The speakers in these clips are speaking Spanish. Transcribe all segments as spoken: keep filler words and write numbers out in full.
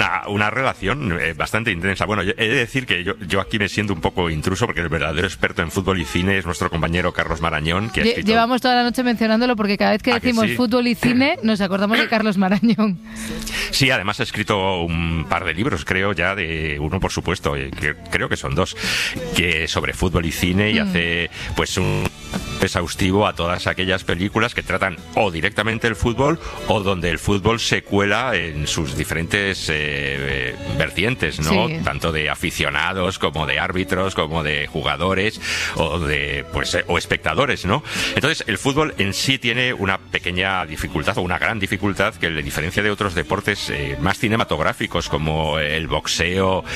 una, una relación eh, bastante intensa. Bueno, yo he de decir que yo, yo aquí me siento un poco intruso porque el verdadero experto en fútbol y cine es nuestro compañero Carlos Marañón, que ha escrito... Llevamos toda la noche mencionándolo porque cada vez que decimos que sí? fútbol y cine nos acordamos de Carlos Marañón. Sí, además ha escrito un par de libros, creo ya, de uno por supuesto, que creo que son dos, que sobre fútbol y cine y mm. hace pues un exhaustivo a todas aquellas películas que tratan o directamente el fútbol o donde el fútbol se cuela en sus diferentes eh, vertientes, ¿no? Sí. Tanto de aficionados como de árbitros, como de jugadores o de pues eh, o espectadores, ¿no? Entonces el fútbol en sí tiene una pequeña dificultad o una gran dificultad que le diferencia de otros deportes eh, más cinematográficos como el boxeo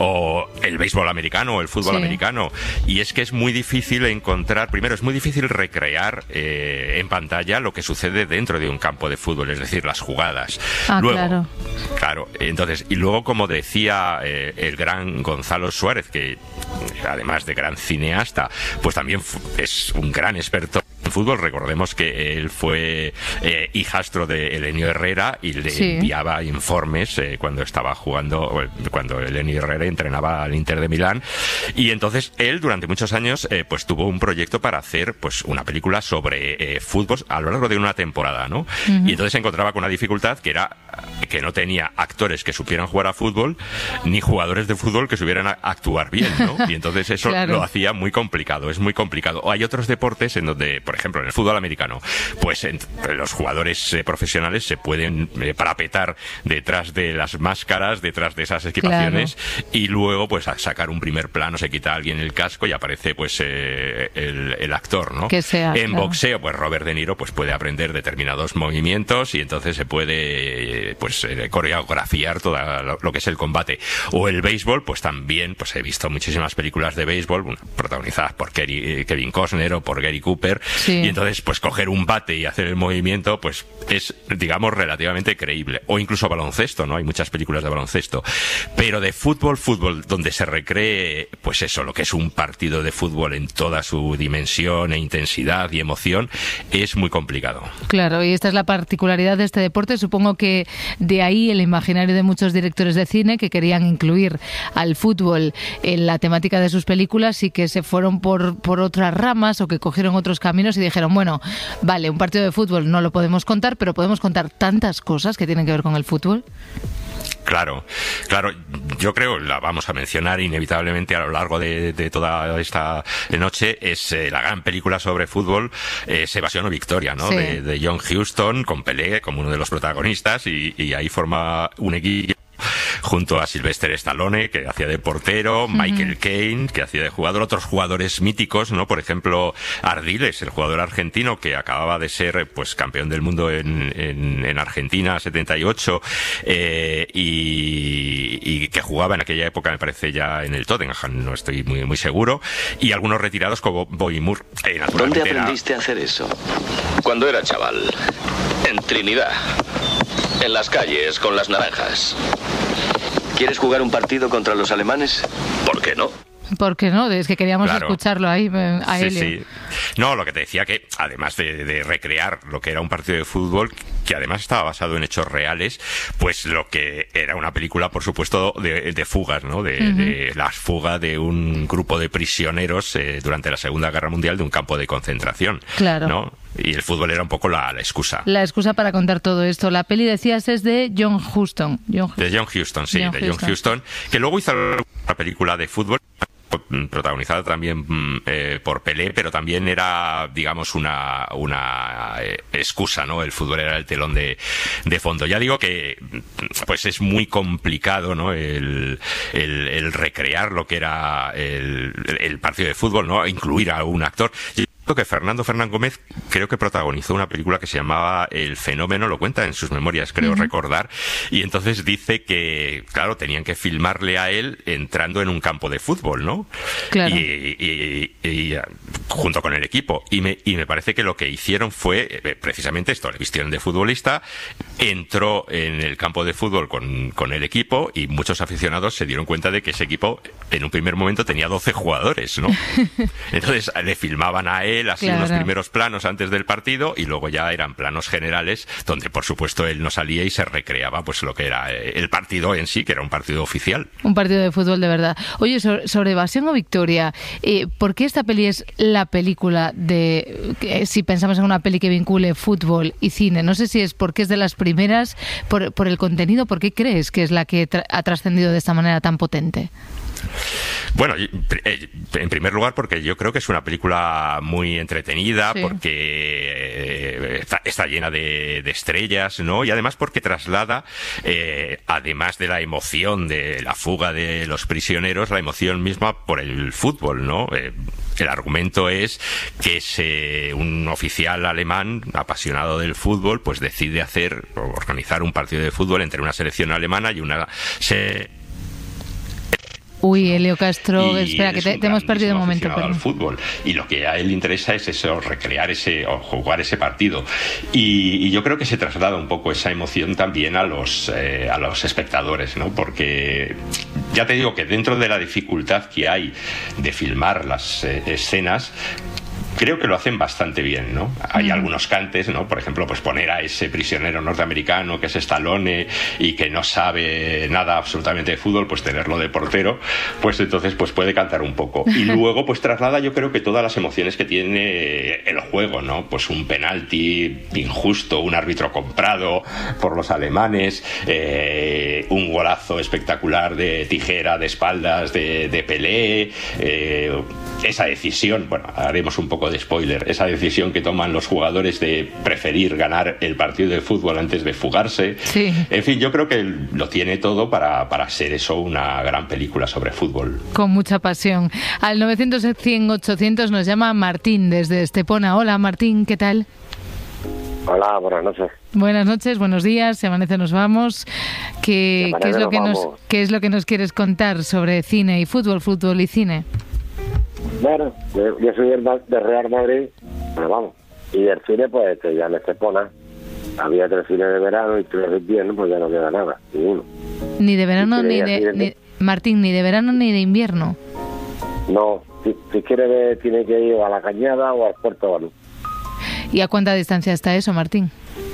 o el béisbol americano o el fútbol sí. americano, y es que es muy difícil encontrar, primero es muy difícil recrear eh, en pantalla lo que sucede dentro de un campo de fútbol, es decir, las jugadas. Ah, luego, claro. Claro, entonces, y luego, como decía eh, el gran Gonzalo Suárez, que además de gran cineasta, pues también es un gran experto en fútbol. Recordemos que él fue eh, hijastro de Elenio Herrera y le sí. enviaba informes eh, cuando estaba jugando, cuando Elenio Herrera entrenaba al Inter de Milán, y entonces él durante muchos años eh, pues tuvo un proyecto para hacer pues una película sobre eh, fútbol a lo largo de una temporada, ¿no? Uh-huh. Y entonces se encontraba con una dificultad que era que no tenía actores que supieran jugar a fútbol ni jugadores de fútbol que supieran a actuar bien, ¿no? Y entonces eso claro. lo hacía muy complicado, es muy complicado. O hay otros deportes en donde, por ejemplo, en el fútbol americano, pues en, los jugadores eh, profesionales se pueden eh, parapetar detrás de las máscaras, detrás de esas equipaciones, claro. y luego pues a sacar un primer plano, se quita a alguien el casco y aparece pues eh, el, el actor, ¿no? Que sea, en claro. boxeo, pues Robert De Niro pues puede aprender determinados movimientos y entonces se puede eh, pues eh, coreografiar todo lo, lo que es el combate. O el béisbol, pues también pues he visto muchísimas películas de béisbol protagonizadas por Kerry, Kevin Costner o por Gary Cooper, sí. y entonces pues coger un bate y hacer el movimiento pues es, digamos, relativamente creíble. O incluso baloncesto, ¿no? Hay muchas películas de baloncesto. Pero de fútbol, fútbol donde se recree pues eso, lo que es un partido de fútbol en toda su dimensión e intensidad y emoción, es muy complicado. Claro, y esta es la particularidad de este deporte. Supongo que de ahí el imaginario de muchos directores de cine que querían incluir al fútbol en la temática de sus películas y que se fueron por, por otras ramas o que cogieron otros caminos y dijeron, bueno, vale, un partido de fútbol no lo podemos contar, pero podemos contar tantas cosas que tienen que ver con el fútbol. Claro, claro, yo creo, la vamos a mencionar inevitablemente a lo largo de, de toda esta noche, es eh, la gran película sobre fútbol, eh, Evasión o Victoria, ¿no? Sí. De, de John Huston, con Pelé como uno de los protagonistas, y, y ahí forma un equipo junto a Sylvester Stallone, que hacía de portero, Michael uh-huh. Caine, que hacía de jugador, otros jugadores míticos, ¿no? Por ejemplo, Ardiles, el jugador argentino que acababa de ser pues campeón del mundo en, en, en Argentina setenta y ocho, eh, y, y que jugaba en aquella época, me parece, ya en el Tottenham, no estoy muy muy seguro, y algunos retirados como Bobby Moore. Eh, ¿Dónde aprendiste era... a hacer eso? Cuando era chaval, en Trinidad, en las calles con las naranjas. ¿Quieres jugar un partido contra los alemanes? ¿Por qué no? ¿Por qué no? Es que queríamos claro. escucharlo ahí a él. Sí, sí. No, lo que te decía que, además de, de recrear lo que era un partido de fútbol, que además estaba basado en hechos reales, pues lo que era una película, por supuesto, de, de fugas, ¿no? De, uh-huh. de la fuga de un grupo de prisioneros eh, durante la Segunda Guerra Mundial de un campo de concentración. Claro. ¿No? Y el fútbol era un poco la, la excusa. La excusa para contar todo esto. La peli, decías, es de John Huston. John de John Huston, sí, John de John Huston, que luego hizo una película de fútbol protagonizada también eh, por Pelé, pero también era, digamos, una una eh, excusa, ¿no? El fútbol era el telón de, de fondo. Ya digo que pues es muy complicado, ¿no? El, el, el recrear lo que era el, el partido de fútbol, ¿no? Incluir a un actor. Que Fernando Fernán Gómez creo que protagonizó una película que se llamaba El Fenómeno, lo cuenta en sus memorias, creo uh-huh. recordar, y entonces dice que, claro, tenían que filmarle a él entrando en un campo de fútbol, ¿no? Claro. Y, y, y, y junto con el equipo, y me, y me parece que lo que hicieron fue eh, precisamente esto, le vistieron de futbolista, entró en el campo de fútbol con, con el equipo, y muchos aficionados se dieron cuenta de que ese equipo en un primer momento tenía doce jugadores, ¿no? Entonces le filmaban a él de él, así claro. unos primeros planos antes del partido, y luego ya eran planos generales donde por supuesto él no salía y se recreaba pues lo que era el partido en sí, que era un partido oficial. Un partido de fútbol de verdad. Oye, sobre, sobre Evasión o Victoria, eh, ¿por qué esta peli es la película de, eh, si pensamos en una peli que vincule fútbol y cine? No sé si es porque es de las primeras, por, por el contenido, ¿por qué crees que es la que tra- ha trascendido de esta manera tan potente? Bueno, en primer lugar porque yo creo que es una película muy entretenida, sí. porque está, está llena de, de estrellas, ¿no? Y además porque traslada, eh, además de la emoción de la fuga de los prisioneros, la emoción misma por el fútbol, ¿no? Eh, el argumento es que se, un oficial alemán apasionado del fútbol pues decide hacer, organizar un partido de fútbol entre una selección alemana y una... Se, Uy, Elio Castro, espera, que te, te hemos perdido un momento. Al fútbol, y lo que a él le interesa es eso, recrear ese o jugar ese partido. Y, y yo creo que se traslada un poco esa emoción también a los, eh, a los espectadores, ¿no? Porque ya te digo que dentro de la dificultad que hay de filmar las eh, escenas, creo que lo hacen bastante bien, ¿no? Hay mm. algunos cantes, ¿no? Por ejemplo, pues poner a ese prisionero norteamericano que es Stallone y que no sabe nada absolutamente de fútbol, pues tenerlo de portero, pues entonces pues puede cantar un poco. Y luego pues traslada, yo creo que todas las emociones que tiene el juego, ¿no? Pues un penalti injusto, un árbitro comprado por los alemanes, eh, un golazo espectacular de tijera, de espaldas, de, de Pelé, eh, esa decisión, bueno, haremos un poco de spoiler, esa decisión que toman los jugadores de preferir ganar el partido de fútbol antes de fugarse. Sí. En fin, yo creo que lo tiene todo para, para ser eso una gran película sobre fútbol. Con mucha pasión. Al novecientos, cien, ochocientos nos llama Martín desde Estepona. Hola Martín, ¿qué tal? Hola, buenas noches. Buenas noches, buenos días, se amanece, nos vamos. ¿Qué, ¿qué, es lo que nos, ¿Qué es lo que nos quieres contar sobre cine y fútbol, fútbol y cine? Bueno, yo, yo soy de Real Madrid, pero vamos, y el cine pues que ya en Estepona había tres cines de verano y tres de invierno, pues ya no queda nada, ninguno. Ni de verano ni de, ni, Martín, ni de verano ni de invierno. No, si, si quiere ver, tiene que ir a la Cañada o al Puerto Banús. ¿Y a cuánta distancia está eso, Martín?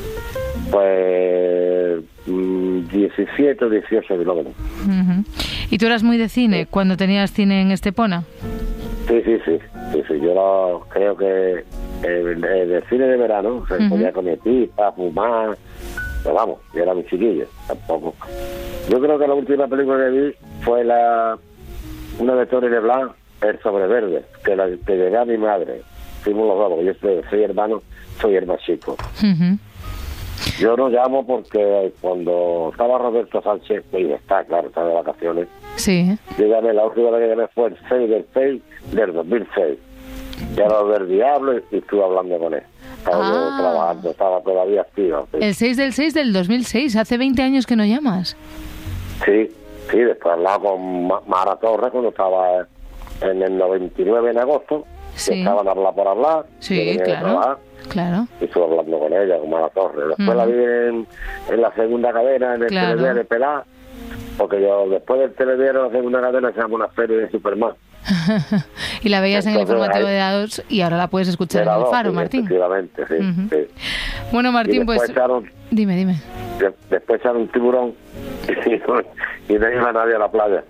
Pues diecisiete o dieciocho kilómetros. Uh-huh. ¿Y tú eras muy de cine sí. cuando tenías cine en Estepona? Sí, sí, sí, sí, sí. Yo lo, creo que el, el, el cine de verano se uh-huh. podía comer pipa, fumar, pero vamos, yo era muy chiquillo, tampoco. Yo creo que la última película que vi fue la una de Tony Leblanc, El Sobreverde, que la que llegué a mi madre. Fuimos los dos, porque yo soy, soy hermano, soy el más chico. Uh-huh. Yo no llamo porque cuando estaba Roberto Sánchez, y está, claro, está de vacaciones. Sí. Yo llamé, la última vez que llamé fue el seis del seis del dos mil seis. Ya lo del diablo y estuve hablando con él. Estaba ah. trabajando, estaba todavía activo. Sí. El seis del seis del dos mil seis, hace veinte años que no llamas. Sí, sí, después hablaba con Mara Torres cuando estaba en el noventa y nueve en agosto. Sí. Estaban a hablar por hablar. Sí, claro. Claro. Y estuve hablando con ella, con Mara Torres. Después mm. la vi en, en la segunda cadena, en el claro. telediario de Pelá, porque yo después del telediario, la segunda cadena se llama una serie de Superman. Y la veías Entonces, en el informativo ahí, de A dos y ahora la puedes escuchar en el Faro, sí, Martín. Efectivamente, sí, uh-huh. sí. Bueno, Martín, pues... Echaron, dime, dime. De, después echaron un tiburón y no, y no iba nadie a la playa.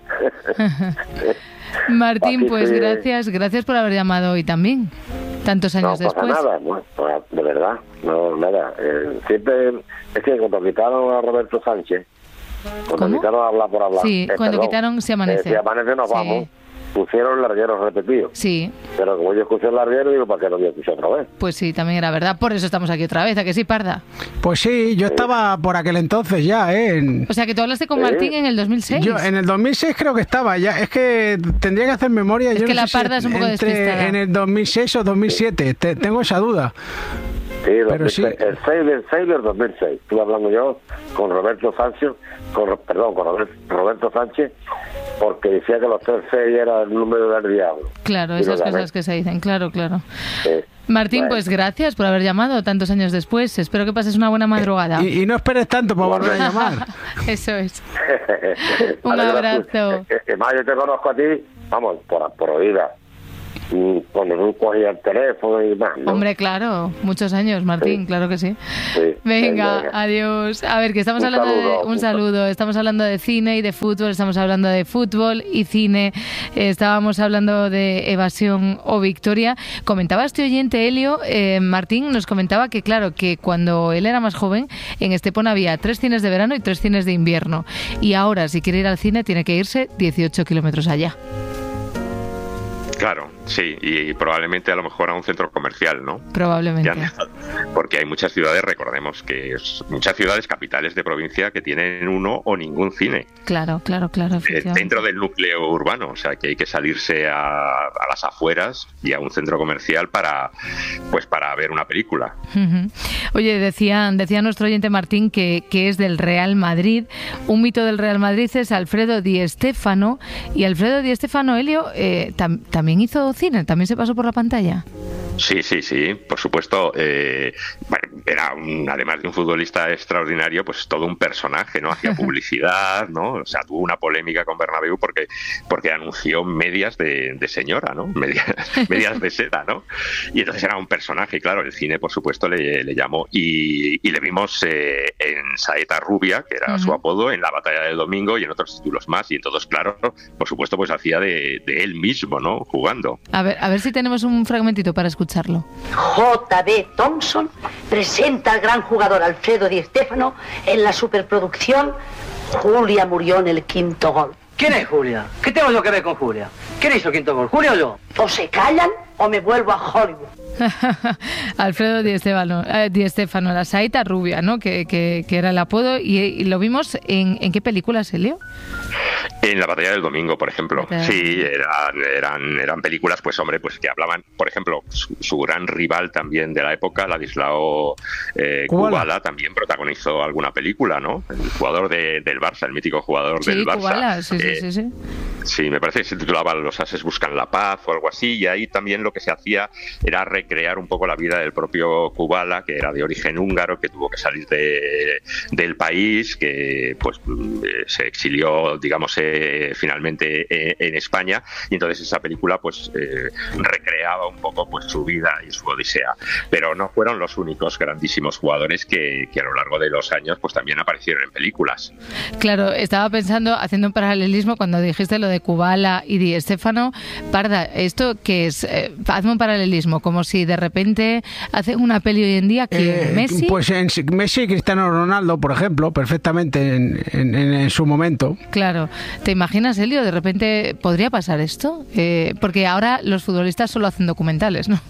Martín, pues sí. gracias, gracias por haber llamado hoy también, tantos años no después. No pasa nada, no, de verdad, no, nada. Eh, siempre, es que cuando quitaron a Roberto Sánchez, cuando ¿Cómo? quitaron a hablar por hablar. Sí, eh, cuando perdón, quitaron Se Amanece. Eh, Se Amanece nos sí. vamos. Pusieron largueros repetidos. Sí. Pero como yo escuché el larguero, digo, ¿para qué lo voy a escuchar otra vez? Pues sí, también era verdad. Por eso estamos aquí otra vez, ¿a que sí, Parda? Pues sí, yo sí. estaba por aquel entonces ya, ¿eh? En... O sea, que tú hablaste con Martín sí. en el dos mil seis. Yo en el dos mil seis creo que estaba ya. Es que tendría que hacer memoria. Es yo que no la sé Parda si es un poco despistada. En el dos mil seis o dos mil siete, sí. Te, tengo esa duda. Sí, pero sí. el seis del seis del dos mil seis. Estuve hablando yo con Roberto Sánchez, con, perdón, con Roberto Sánchez, porque decía que los tres seis era el número del diablo. Claro, esas cosas que se dicen, claro, claro. Sí. Martín, bueno. pues gracias por haber llamado tantos años después. Espero que pases una buena madrugada. Y, y no esperes tanto para volver a llamar. Eso es. Un abrazo. Es más, yo te conozco a ti, vamos, por, por oída. cuando tú cogías el teléfono y más, ¿no? Hombre, claro, muchos años, Martín, sí. Claro que sí. sí. Venga, venga, adiós. A ver, que estamos un hablando saludo, de... Un saludo. Estamos hablando de cine y de fútbol, estamos hablando de fútbol y cine, eh, estábamos hablando de Evasión o Victoria. Comentaba este oyente, Helio, eh, Martín nos comentaba que, claro, que cuando él era más joven, en Estepona había tres cines de verano y tres cines de invierno. Y ahora, si quiere ir al cine, tiene que irse dieciocho kilómetros allá. Claro, sí, y probablemente a lo mejor a un centro comercial, ¿no? Probablemente. Ya, porque hay muchas ciudades, recordemos que es, muchas ciudades capitales de provincia que tienen uno o ningún cine. Claro, claro, claro. Dentro del núcleo urbano, o sea que hay que salirse a, a las afueras y a un centro comercial para, pues, para ver una película. Uh-huh. Oye, decía, decía nuestro oyente Martín que, que es del Real Madrid. Un mito del Real Madrid es Alfredo Di Stéfano. Y Alfredo Di Stéfano, Helio, eh, tam, también hizo cine, también se pasó por la pantalla. Sí, sí, sí, por supuesto. Eh, bueno, era un, además de un futbolista extraordinario, pues todo un personaje, ¿no? Hacía publicidad, ¿no? O sea, tuvo una polémica con Bernabéu porque porque anunció medias de, de señora, ¿no? Medias, medias de seda, ¿no? Y entonces era un personaje, claro, el cine, por supuesto, le, le llamó. Y, y le vimos eh, en Saeta Rubia, que era uh-huh. su apodo, en La Batalla del Domingo y en otros títulos más. Y entonces, claro, por supuesto, pues hacía de, de él mismo, ¿no? Jugando. A ver, a ver si tenemos un fragmentito para escuchar. Escucharlo. J B Thompson presenta al gran jugador Alfredo Di Stéfano en la superproducción Julia murió en el quinto gol. ¿Quién es Julia? ¿Qué tengo yo que ver con Julia? ¿Quién hizo el quinto gol? ¿Julia o yo? O se callan o me vuelvo a Hollywood. Alfredo Di Stéfano, eh, Di Stéfano, la Saeta Rubia, ¿no? Que, que, que era el apodo. ¿Y, y lo vimos en, en qué película, Helio? En La Batalla del Domingo, por ejemplo. Sí, eran, eran, eran películas, pues hombre, pues que hablaban, por ejemplo, su, su gran rival también de la época, Ladislao eh, Kubala, también protagonizó alguna película, ¿no? El jugador de, del Barça, el mítico jugador sí, del Barça. Kubala, sí, eh, sí, sí, sí. Sí, me parece que se titulaba Los ases buscan la paz o algo así, y ahí también lo que se hacía era recrear un poco la vida del propio Kubala, que era de origen húngaro, que tuvo que salir de, del país, que pues se exilió, digamos, eh, finalmente eh, en España, y entonces esa película pues eh, recreaba un poco pues su vida y su odisea. Pero no fueron los únicos grandísimos jugadores que, que a lo largo de los años pues también aparecieron en películas. Claro, estaba pensando, haciendo un paralelismo cuando dijiste lo de Kubala y Di Stéfano. Parda, ¿esto qué es? Eh, hazme un paralelismo, como si de repente hacen una peli hoy en día que eh, Messi... Pues en Messi y Cristiano Ronaldo, por ejemplo, perfectamente en, en, en su momento. Claro. ¿Te imaginas, Helio? De repente, ¿podría pasar esto? Eh, porque ahora los futbolistas solo hacen documentales, ¿no?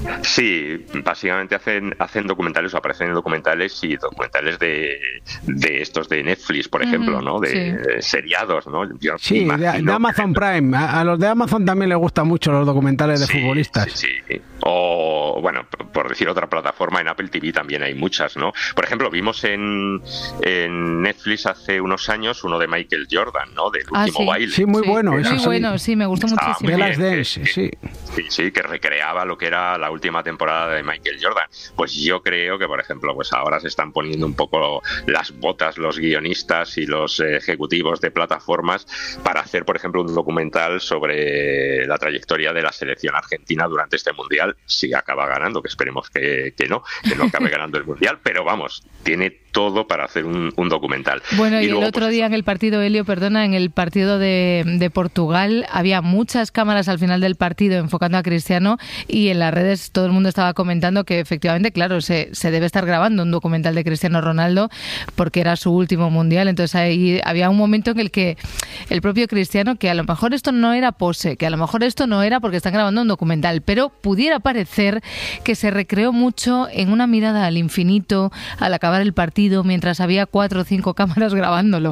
Sí, básicamente hacen hacen documentales o aparecen en documentales y documentales de, de estos de Netflix, por ejemplo, uh-huh, ¿no? De, sí. de seriados, ¿no? Yo sí, de, de Amazon Prime. A, a los de Amazon también les gustan mucho los documentales de sí, futbolistas. Sí, sí. O, bueno, por decir otra plataforma, en Apple T V también hay muchas, ¿no? Por ejemplo, vimos en, en Netflix hace unos años uno de Michael Jordan, ¿no? Del ah, último sí. baile. Sí, muy bueno. Muy eso, bueno, sí. sí, me gustó Estaba muchísimo. De las Dance, que, sí. Sí, sí, que recreaba lo que era la última temporada de Michael Jordan. Pues yo creo que, por ejemplo, pues ahora se están poniendo un poco las botas los guionistas y los ejecutivos de plataformas para hacer, por ejemplo, un documental sobre la trayectoria de la selección argentina durante este Mundial, si acaba ganando, que esperemos que, que no, que no acabe ganando el Mundial, pero vamos, tiene todo para hacer un, un documental. Bueno, y, y luego, el otro pues, día en el partido, Helio, perdona, en el partido de, de Portugal había muchas cámaras al final del partido enfocando a Cristiano, y en las redes todo el mundo estaba comentando que efectivamente, claro, se, se debe estar grabando un documental de Cristiano Ronaldo porque era su último Mundial. Entonces ahí había un momento en el que el propio Cristiano, que a lo mejor esto no era pose, que a lo mejor esto no era porque están grabando un documental, pero pudiera parecer que se recreó mucho en una mirada al infinito al acabar el partido mientras había cuatro o cinco cámaras grabándolo.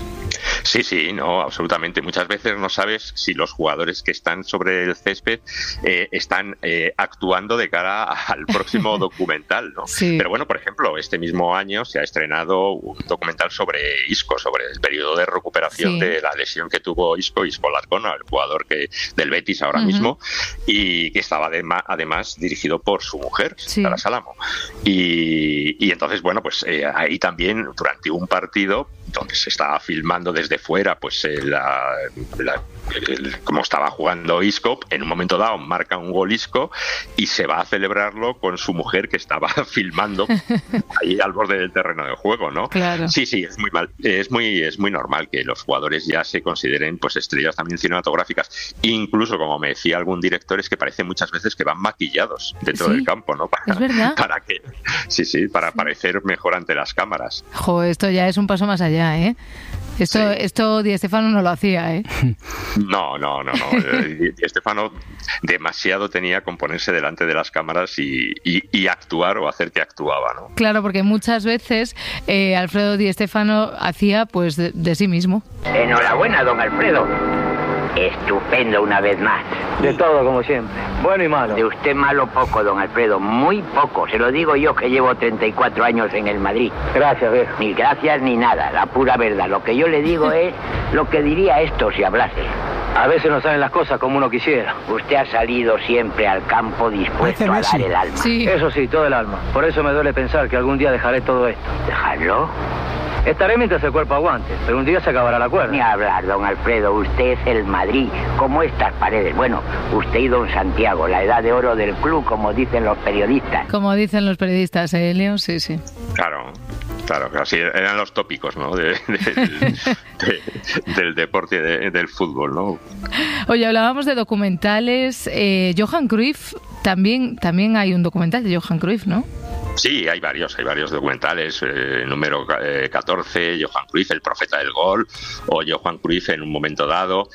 Sí, sí, no, absolutamente. Muchas veces no sabes si los jugadores que están sobre el césped eh, están eh, actuando de cara al próximo documental, ¿no? Sí. Pero bueno, por ejemplo, este mismo año se ha estrenado un documental sobre Isco, sobre el periodo de recuperación sí. de la lesión que tuvo Isco, Isco Larcona, el jugador que del Betis ahora uh-huh. mismo, y que estaba adema, además dirigido por su mujer, sí. Sara Salamo. Y, y entonces, bueno, pues eh, ahí también, durante un partido donde se estaba filmando desde desde fuera, pues eh, la, la El, como estaba jugando Isco, en un momento dado marca un gol Isco y se va a celebrarlo con su mujer que estaba filmando ahí al borde del terreno de juego, ¿no? Claro. Sí, sí, es muy mal, es muy, es muy normal que los jugadores ya se consideren pues estrellas también cinematográficas. Incluso, como me decía algún director, es que parece muchas veces que van maquillados dentro ¿Sí? del campo, ¿no? Para, ¿Es verdad? Para que, sí, sí, para parecer mejor ante las cámaras. Jo, esto ya es un paso más allá, ¿eh? Esto, sí. esto Di Stéfano no lo hacía, ¿eh? No, no, no, no. Di Stéfano demasiado tenía con ponerse delante de las cámaras y, y, y actuar o hacer que actuaba, ¿no? Claro, porque muchas veces eh, Alfredo Di Stéfano hacía pues de, de sí mismo. Enhorabuena, don Alfredo. Estupendo una vez más. De todo, como siempre. Bueno y malo. De usted malo poco, don Alfredo. Muy poco. Se lo digo yo que llevo treinta y cuatro años en el Madrid. Gracias, viejo. Ni gracias ni nada. La pura verdad. Lo que yo le digo es lo que diría esto si hablase. A veces no salen las cosas como uno quisiera. Usted ha salido siempre al campo dispuesto a dar el alma. Sí. Eso sí, todo el alma. Por eso me duele pensar que algún día dejaré todo esto. ¿Dejarlo? Estaré mientras el cuerpo aguante, pero un día se acabará la cuerda. Ni hablar, don Alfredo. Usted es el Madrid, como estas paredes. Bueno, usted y don Santiago, la edad de oro del club, como dicen los periodistas. Como dicen los periodistas, ¿eh, Leo? Sí, sí. Claro. Claro, así eran los tópicos, ¿no? De, de, de, del deporte, de, del fútbol, ¿no? Oye, hablábamos de documentales. Eh, Johan Cruyff, también, también hay un documental de Johan Cruyff, ¿no? Sí, hay varios, hay varios documentales, eh, número eh, catorce, Johan Cruyff, el profeta del gol, o Johan Cruyff en un momento dado,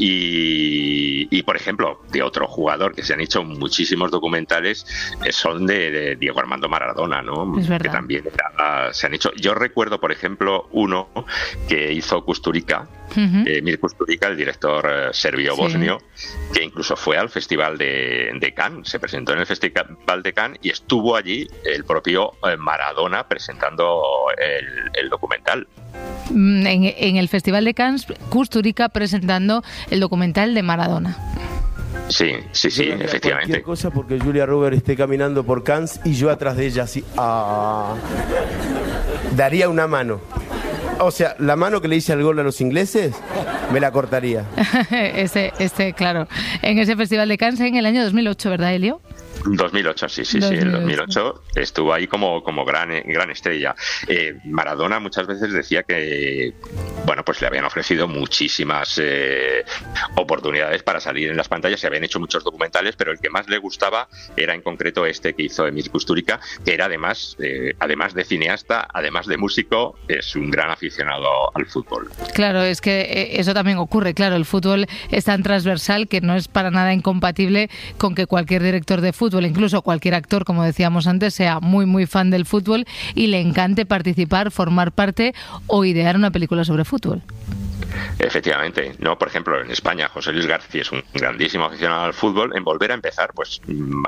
y, y por ejemplo, de otro jugador que se han hecho muchísimos documentales, eh, son de, de Diego Armando Maradona, ¿no? Es verdad. Que también era, se han hecho. Yo recuerdo, por ejemplo, uno que hizo Kusturica, uh-huh. eh, Mir Kusturica, el director eh, serbio-bosnio, sí. que incluso fue al Festival de, de Cannes, se presentó en el Festival de Cannes y estuvo allí el propio Maradona presentando el, el documental. En, en el Festival de Cannes, Kusturica presentando el documental de Maradona. Sí, sí, sí, efectivamente. Cualquier cosa porque Julia Roberts esté caminando por Cannes y yo atrás de ella así. Ah, daría una mano. O sea, la mano que le hice al gol a los ingleses, me la cortaría. este, este, claro. En ese Festival de Cannes en el año dos mil ocho, ¿verdad, Elio? dos mil ocho, sí, sí, dos mil ocho. Sí, en dos mil ocho estuvo ahí como, como gran, gran estrella. Eh, Maradona muchas veces decía que, bueno, pues le habían ofrecido muchísimas eh, oportunidades para salir en las pantallas, se habían hecho muchos documentales, pero el que más le gustaba era en concreto este que hizo Emir Kusturica, que era además, eh, además de cineasta, además de músico, es un gran aficionado al fútbol. Claro, es que eso también ocurre, claro, el fútbol es tan transversal que no es para nada incompatible con que cualquier director de fútbol, incluso cualquier actor, como decíamos antes, sea muy muy fan del fútbol y le encante participar, formar parte o idear una película sobre fútbol. Efectivamente, no, por ejemplo, en España José Luis García es un grandísimo aficionado al fútbol. En Volver a empezar, pues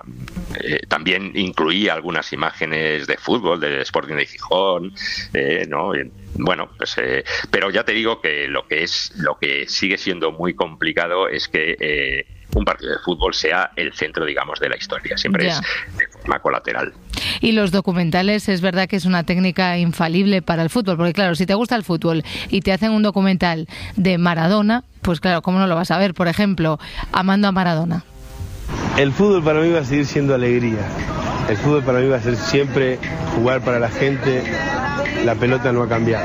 eh, también incluía algunas imágenes de fútbol, del Sporting de Gijón, eh, no, bueno, pues, eh, pero ya te digo que lo que es, lo que sigue siendo muy complicado es que eh, un partido de fútbol sea el centro, digamos, de la historia. Siempre yeah. es de forma colateral. Y los documentales es verdad que es una técnica infalible para el fútbol, porque claro, si te gusta el fútbol y te hacen un documental de Maradona, pues claro, ¿cómo no lo vas a ver? Por ejemplo, Amando a Maradona. El fútbol para mí va a seguir siendo alegría. El fútbol para mí va a ser siempre jugar para la gente. La pelota no ha cambiado.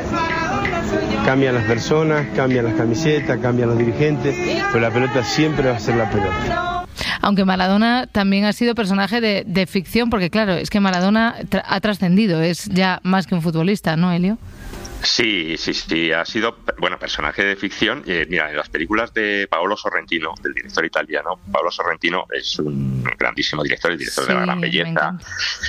Cambian las personas, cambian las camisetas, cambian los dirigentes, pero la pelota siempre va a ser la pelota. Aunque Maradona también ha sido personaje de, de ficción, porque claro, es que Maradona tra- ha trascendido, es ya más que un futbolista, ¿no, Elio? Sí, sí, sí, ha sido, bueno, personaje de ficción. Eh, mira, en las películas de Paolo Sorrentino, del director italiano, Paolo Sorrentino es un grandísimo director, el director sí, de La Gran Belleza.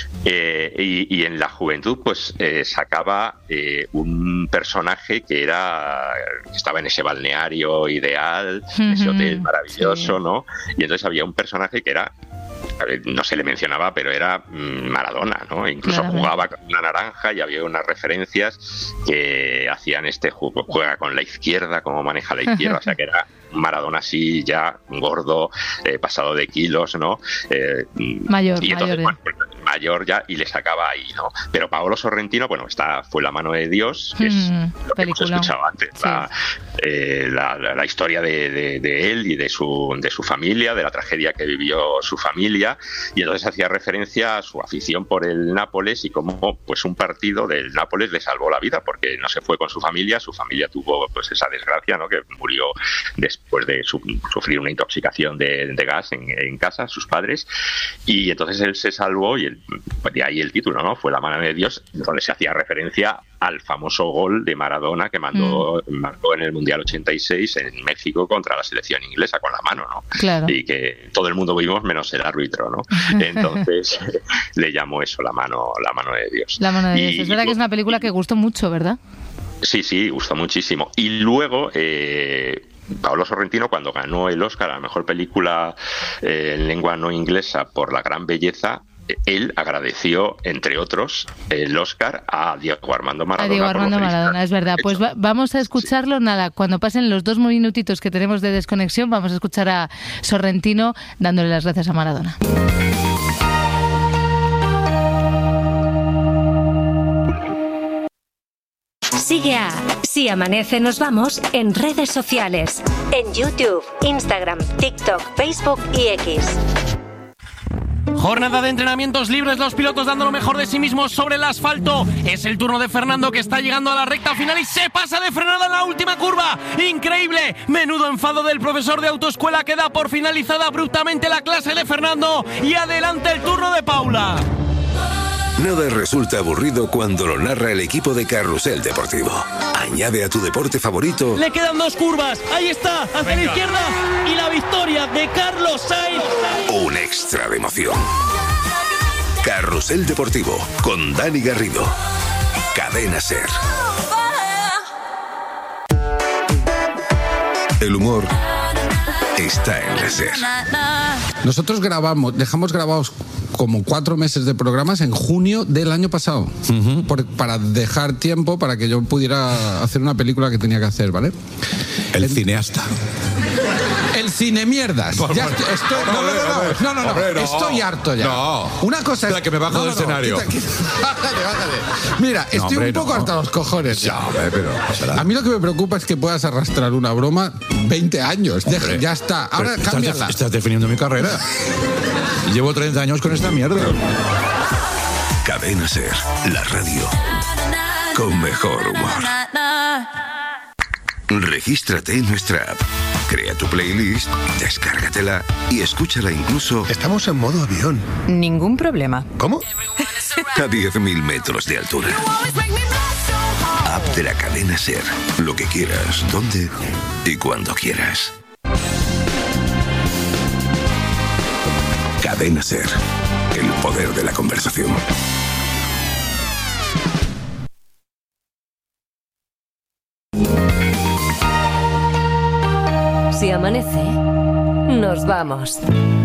Eh, y, y en la juventud, pues eh, sacaba eh, un personaje que era, que estaba en ese balneario ideal, en ese hotel maravilloso, sí. ¿no? Y entonces había un personaje que era, no se le mencionaba, pero era Maradona, ¿no? Incluso claro. jugaba con una naranja y había unas referencias que hacían este juego, juega con la izquierda, cómo maneja la izquierda, o sea que era Maradona así ya gordo, eh, pasado de kilos, ¿no? Eh, mayor, y entonces, mayor. Bueno, mayor ya y le sacaba ahí, ¿no? Pero Paolo Sorrentino, bueno, esta fue La mano de Dios, que es Mm, lo que hemos película. escuchado antes, Sí. la, eh, la, la- la historia de, de- de él y de su, de su familia, de la tragedia que vivió su familia, y entonces hacía referencia a su afición por el Nápoles y cómo pues un partido del Nápoles le salvó la vida, porque no se fue con su familia, su familia tuvo pues esa desgracia, ¿no? Que murió después de su- sufrir una intoxicación de, de gas en, en casa, sus padres, y entonces él se salvó y el, de ahí el título, ¿no? Fue La mano de Dios, donde se hacía referencia al famoso gol de Maradona que mandó, mm. marcó en el Mundial ochenta y seis en México contra la selección inglesa con la mano, ¿no? Claro. Y que todo el mundo vimos menos el árbitro, ¿no? Entonces le llamó eso la mano, la mano de Dios. La mano de Dios. Y- Es verdad que es una película que gustó mucho, ¿verdad? Sí, sí, gustó muchísimo. Y luego, eh, Paolo Sorrentino, cuando ganó el Oscar a la mejor película eh, en lengua no inglesa por La gran belleza, eh, él agradeció, entre otros, el Oscar a Diego Armando Maradona. A Diego por lo Armando que hizo. Maradona, es verdad. Pues va- vamos a escucharlo, nada, cuando pasen los dos minutitos que tenemos de desconexión, vamos a escuchar a Sorrentino dándole las gracias a Maradona. Sigue a Si Amanece Nos Vamos en redes sociales. En YouTube, Instagram, TikTok, Facebook y X. Jornada de entrenamientos libres, los pilotos dando lo mejor de sí mismos sobre el asfalto. Es el turno de Fernando, que está llegando a la recta final y se pasa de frenada en la última curva. ¡Increíble! Menudo enfado del profesor de autoescuela, que da por finalizada abruptamente la clase de Fernando. Y adelante el turno de Paula. Nada resulta aburrido cuando lo narra el equipo de Carrusel Deportivo. Añade a tu deporte favorito Le quedan dos curvas. Ahí está, hacia la izquierda. Y la victoria de Carlos Sainz. un extra de emoción. Carrusel Deportivo con Dani Garrido. Cadena Ser. El humor está en la Ser. Nosotros grabamos, dejamos grabados como cuatro meses de programas en junio del año pasado, por- para dejar tiempo para que yo pudiera hacer una película que tenía que hacer, ¿vale? El cineasta. El cine mierdas. Por Ya favor. estoy, estoy- no, no, no, no, no, no, no, Hombre, no. estoy harto ya. No. Una cosa es Espera, que me bajo no, del no, no, escenario. quita, quita. Bájate, bájate. Mira, estoy hombre, un poco no. hasta los cojones. ya. Ya, hombre, pero será. A mí lo que me preocupa es que puedas arrastrar una broma veinte años. Deja- Hombre. ya está. Ahora Pero estás, cámbiala. de- estás definiendo mi carrera. Llevo treinta años con esta mierda. Cadena Ser, la radio con mejor humor. Regístrate en nuestra app, crea tu playlist, descárgatela y escúchala incluso. Estamos en modo avión. Ningún problema. ¿Cómo? A diez mil metros de altura. App de la Cadena Ser. Lo que quieras, donde y cuando quieras. Cadena Ser. El poder de la conversación. Si amanece, nos vamos.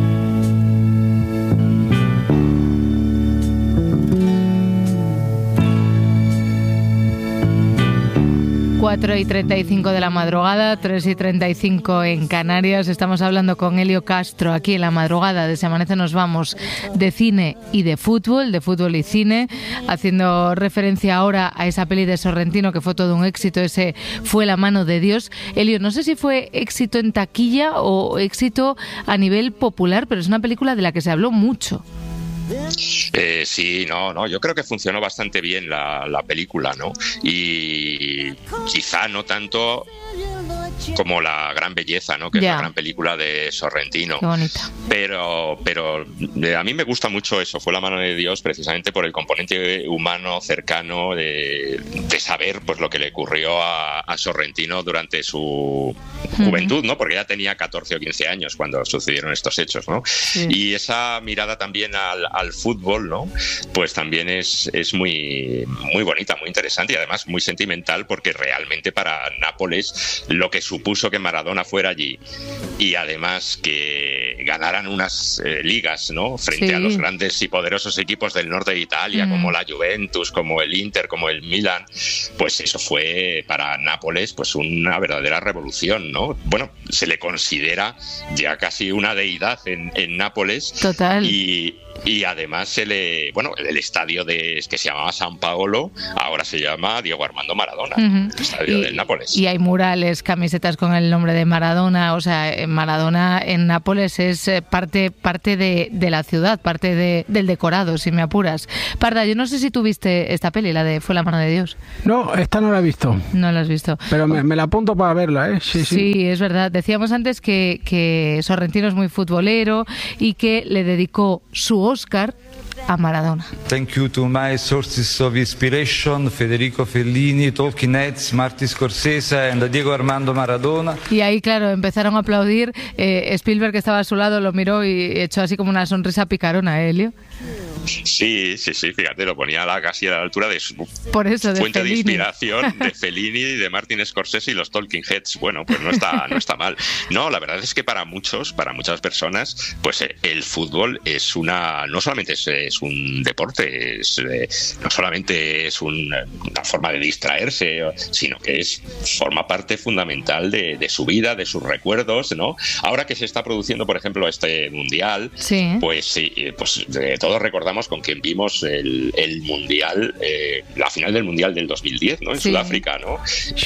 cuatro y treinta y cinco de la madrugada, tres y treinta y cinco en Canarias. Estamos hablando con Elio Castro aquí en la madrugada de Se Amanece Nos Vamos, de cine y de fútbol, de fútbol y cine, haciendo referencia ahora a esa peli de Sorrentino que fue todo un éxito, ese Fue la mano de Dios. Elio, no sé si fue éxito en taquilla o éxito a nivel popular, pero es una película de la que se habló mucho. Eh, sí, no, no, yo creo que funcionó bastante bien la, la película, ¿no? Y quizá no tanto como La gran belleza, ¿no? Que Ya. es la gran película de Sorrentino. Qué bonita. Pero, pero eh, a mí me gusta mucho eso, Fue la mano de Dios, precisamente por el componente humano cercano de, de saber pues lo que le ocurrió a, a Sorrentino durante su juventud, ¿no? Porque ya tenía catorce o quince años cuando sucedieron estos hechos, ¿no? Sí. Y esa mirada también al, al fútbol, ¿no? Pues también es, es muy, muy bonita, muy interesante y además muy sentimental, porque realmente para Nápoles lo que supuso que Maradona fuera allí y además que ganaran unas eh, ligas, ¿no? Frente Sí. a los grandes y poderosos equipos del norte de Italia, Mm. como la Juventus, como el Inter, como el Milan, pues eso fue para Nápoles pues una verdadera revolución, ¿no? Bueno, se le considera ya casi una deidad en, en Nápoles. Total. Y Y además se le, bueno, el estadio de que se llamaba San Paolo ahora se llama Diego Armando Maradona, uh-huh. el estadio y, del Nápoles. Y hay murales, camisetas con el nombre de Maradona, o sea, Maradona en Nápoles es parte parte de, de la ciudad, parte de, del decorado, si me apuras. Parda, yo no sé si tú viste esta peli, la de Fue la mano de Dios. No, esta no la he visto. No la has visto. Pero me, me la apunto para verla, ¿eh? Sí, sí. Sí, es verdad. Decíamos antes que, que Sorrentino es muy futbolero y que le dedicó su Oscar a Maradona. Thank you to my sources of inspiration, Federico Fellini, Talking Heads, Martin Scorsese and Diego Armando Maradona. Y ahí, claro, empezaron a aplaudir. Eh, Spielberg, que estaba a su lado, lo miró y echó así como una sonrisa picarona, ¿eh, Elio? Sí, sí, sí, fíjate, lo ponía a la, casi a la altura de su Por eso, de fuente Fellini. de inspiración de Fellini y de Martin Scorsese y los Talking Heads. Bueno, pues no está, no está mal. No, la verdad es que para muchos, para muchas personas, pues eh, el fútbol es una, no solamente es, es un deporte, es, eh, no solamente es un, una forma de distraerse, sino que es forma parte fundamental de, de su vida, de sus recuerdos, ¿no? Ahora que se está produciendo, por ejemplo, este mundial, sí. pues sí, pues eh, todos recordamos con quien vimos el, el mundial, eh, la final del mundial del dos mil diez, ¿no? En sí. Sudáfrica, ¿no?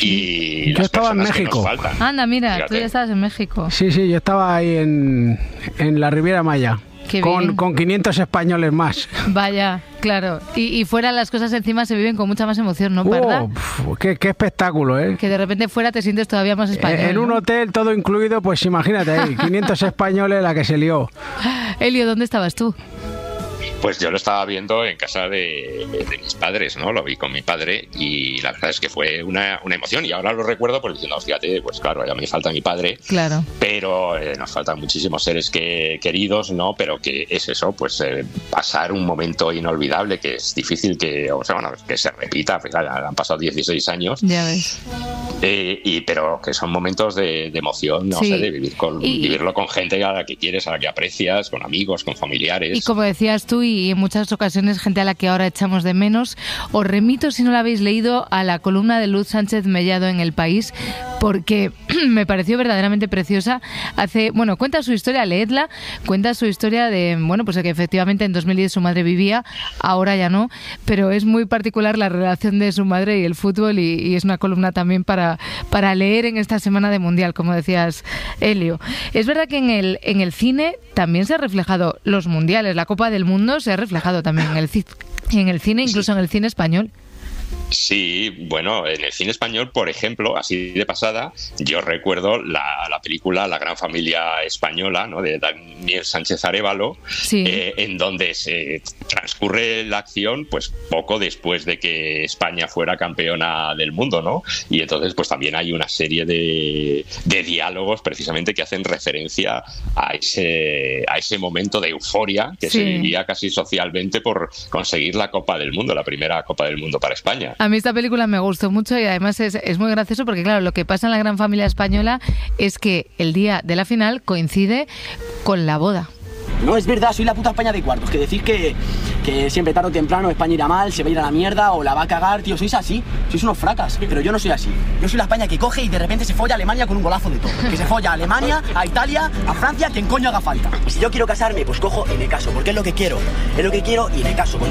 Y yo estaba en México. Anda, mira, Fíjate. tú ya estabas en México. Sí, sí, yo estaba ahí en, en la Riviera Maya. Qué con, bien. con quinientos españoles más. Vaya, claro. Y, y fuera las cosas encima se viven con mucha más emoción, ¿no, Parda? Oh, pf, qué, qué espectáculo, ¿eh? Que de repente fuera te sientes todavía más español. En, en un ¿no? hotel todo incluido, pues imagínate ahí, quinientos españoles la que se lió. Elio, ¿dónde estabas tú? Pues yo lo estaba viendo en casa de, de mis padres, ¿no? Lo vi con mi padre y la verdad es que fue una, una emoción y ahora lo recuerdo pues diciendo, fíjate, pues claro, ya me falta mi padre, claro, pero eh, nos faltan muchísimos seres que, queridos, ¿no? Pero que es eso, pues eh, pasar un momento inolvidable que es difícil que, o sea, bueno, que se repita, fíjate, han pasado dieciséis años. Ya ves. Eh, y pero que son momentos de, de emoción, no sí. sé, de vivir con, y, vivirlo con gente a la que quieres, a la que aprecias, con amigos, con familiares. Y como decías tú, y en muchas ocasiones gente a la que ahora echamos de menos, os remito, si no la habéis leído, a la columna de Luz Sánchez Mellado en El País, porque me pareció verdaderamente preciosa. Hace, bueno, cuenta su historia, leedla, cuenta su historia de, bueno, pues de que efectivamente en dos mil diez su madre vivía, ahora ya no, pero es muy particular la relación de su madre y el fútbol y, y es una columna también para para leer en esta semana de Mundial, como decías, Elio. Es verdad que en el en el cine también se ha reflejado los mundiales, la Copa del Mundo se ha reflejado también en el, en el cine, incluso en el cine español. Sí, bueno, en el cine español, por ejemplo, así de pasada, yo recuerdo la, la película La Gran Familia Española, ¿no? De Daniel Sánchez Arévalo, sí. eh, en donde se transcurre la acción pues poco después de que España fuera campeona del mundo, ¿no? Y entonces pues también hay una serie de, de diálogos precisamente que hacen referencia a ese, a ese momento de euforia que sí. se vivía casi socialmente por conseguir la Copa del Mundo, la primera Copa del Mundo para España. A mí esta película me gustó mucho y además es, es muy gracioso porque, claro, lo que pasa en La Gran Familia Española es que el día de la final coincide con la boda. No, es verdad, soy la puta España de cuartos. Que decís que, que siempre tarde o temprano España irá mal, se va a ir a la mierda o la va a cagar, tío. Sois así, sois unos fracas. Pero yo no soy así. Yo soy la España que coge y de repente se folla a Alemania con un golazo de todo. Que se folla a Alemania, a Italia, a Francia, quien coño haga falta. Y si yo quiero casarme, pues cojo y me caso, porque es lo que quiero. Es lo que quiero y me caso.